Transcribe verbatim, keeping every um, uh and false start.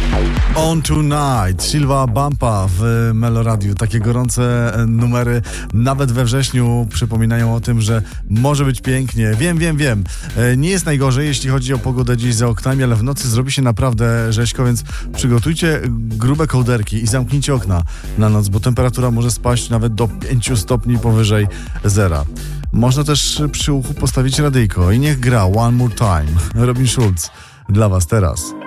On Tonight, Silva Bumpa w Meloradiu. Takie gorące numery nawet we wrześniu przypominają o tym, że może być pięknie. Wiem, wiem, wiem. Nie jest najgorzej, jeśli chodzi o pogodę dziś za oknami, ale w nocy zrobi się naprawdę rzeźko, więc przygotujcie grube kołderki i zamknijcie okna na noc, bo temperatura może spaść nawet do pięciu stopni powyżej zera. Można też przy uchu postawić radyjko i niech gra One More Time. Robin Schulz dla was teraz.